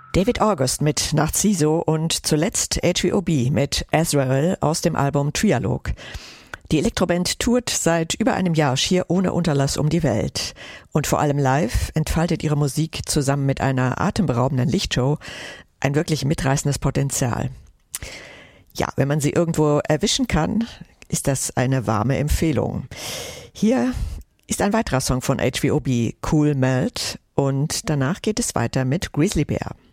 David August mit Narciso und zuletzt HVOB mit Azrael aus dem Album Trialog. Die Elektroband tourt seit über einem Jahr schier ohne Unterlass um die Welt. Und vor allem live entfaltet ihre Musik zusammen mit einer atemberaubenden Lichtshow ein wirklich mitreißendes Potenzial. Ja, wenn man sie irgendwo erwischen kann, ist das eine warme Empfehlung. Hier ist ein weiterer Song von HVOB, Cool Melt, und danach geht es weiter mit Grizzly Bear.